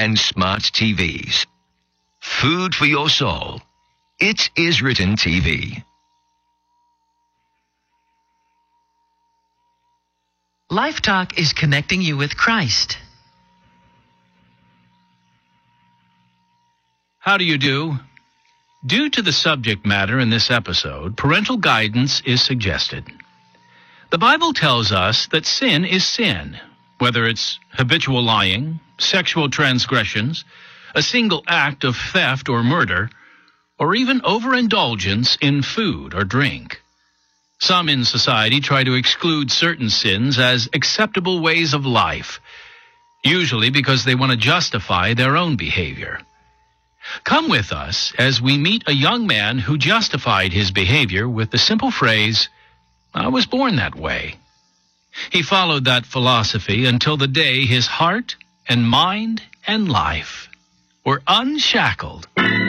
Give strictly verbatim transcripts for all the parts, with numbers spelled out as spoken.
and smart T Vs. Food for your soul. It is Written T V. Life Talk is connecting you with Christ. How do you do? Due to the subject matter in this episode, parental guidance is suggested. The Bible tells us that sin is sin, whether it's habitual lying, sexual transgressions, a single act of theft or murder, or even overindulgence in food or drink. Some in society try to exclude certain sins as acceptable ways of life, usually because they want to justify their own behavior. Come with us as we meet a young man who justified his behavior with the simple phrase, "I was born that way." He followed that philosophy until the day his heart and mind and life were unshackled.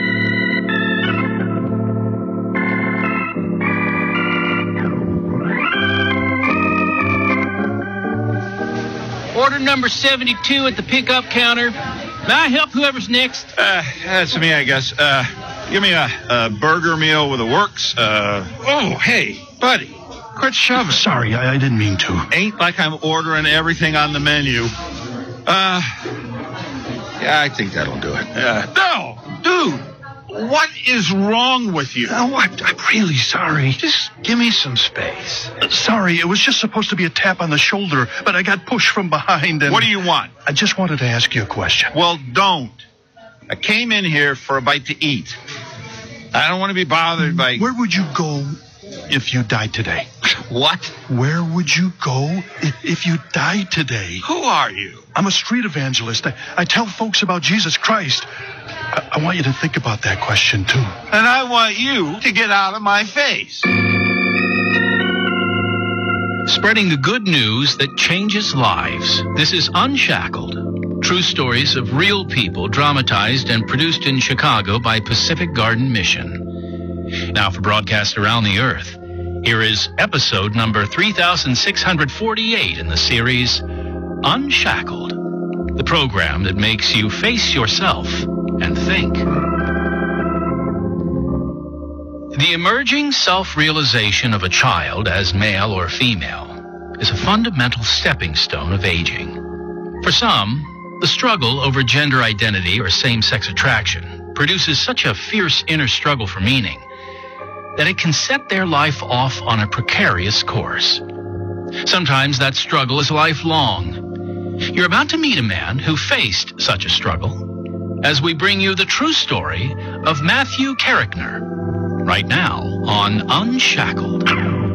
Order number seventy-two at the pickup counter. May I help whoever's next? Uh, that's me, I guess. Uh, give me a, a burger meal with a works. Uh, oh, hey, buddy, quit shoving. Sorry, I, I didn't mean to. Ain't like I'm ordering everything on the menu. Uh, yeah, I think that'll do it. Uh, no, dude, what is wrong with you? Oh, I'm, I'm really sorry. Just give me some space. Sorry, it was just supposed to be a tap on the shoulder, but I got pushed from behind and... What do you want? I just wanted to ask you a question. Well, don't. I came in here for a bite to eat. I don't want to be bothered by... Where would you go if you died today? What? Where would you go if, if you died today? Who are you? I'm a street evangelist. I, I tell folks about Jesus Christ. I, I want you to think about that question, too. And I want you to get out of my face. Spreading the good news that changes lives. This is Unshackled. True stories of real people dramatized and produced in Chicago by Pacific Garden Mission. Now for broadcast around the earth, here is episode number three thousand six hundred forty-eight in the series Unshackled, the program that makes you face yourself and think. The emerging self-realization of a child as male or female is a fundamental stepping stone of aging. For some, the struggle over gender identity or same-sex attraction produces such a fierce inner struggle for meaning that it can set their life off on a precarious course. Sometimes that struggle is lifelong. You're about to meet a man who faced such a struggle as we bring you the true story of Matthew Carrickner, right now on Unshackled.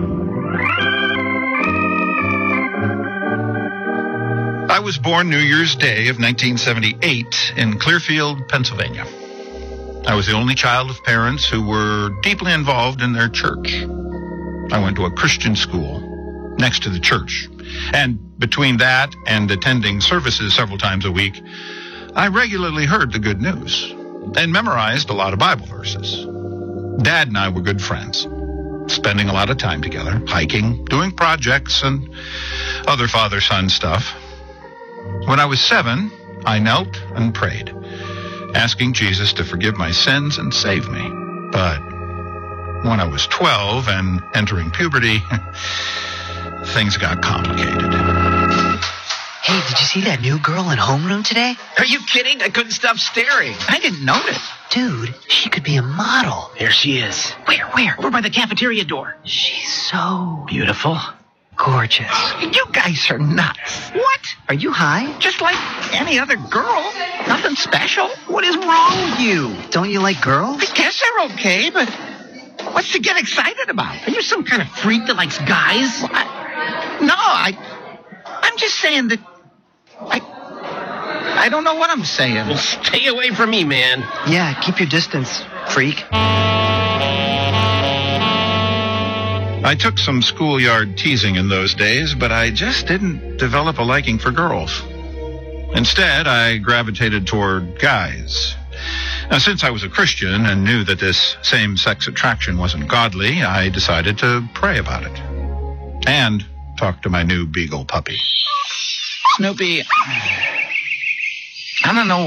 I was born New Year's Day of nineteen seventy-eight in Clearfield, Pennsylvania. I was the only child of parents who were deeply involved in their church. I went to a Christian school next to the church. And between that and attending services several times a week, I regularly heard the good news and memorized a lot of Bible verses. Dad and I were good friends, spending a lot of time together, hiking, doing projects, and other father-son stuff. When I was seven, I knelt and prayed, asking Jesus to forgive my sins and save me. But when I was twelve and entering puberty, things got complicated. Hey, did you see that new girl in homeroom today? Are you kidding? I couldn't stop staring. I didn't notice. Dude, she could be a model. There she is. Where, where? Over by the cafeteria door. She's so beautiful. Gorgeous. You guys are nuts. What? Are you high? Just like any other girl. Nothing special. What is wrong with you? Don't you like girls? I guess they're okay, but what's to get excited about? Are you some kind of freak that likes guys? What? No, I... I'm just saying that... I... I don't know what I'm saying. Well, stay away from me, man. Yeah, keep your distance, freak. I took some schoolyard teasing in those days, but I just didn't develop a liking for girls. Instead, I gravitated toward guys. Now, since I was a Christian and knew that this same-sex attraction wasn't godly, I decided to pray about it. And talk to my new beagle puppy. Snoopy, I don't know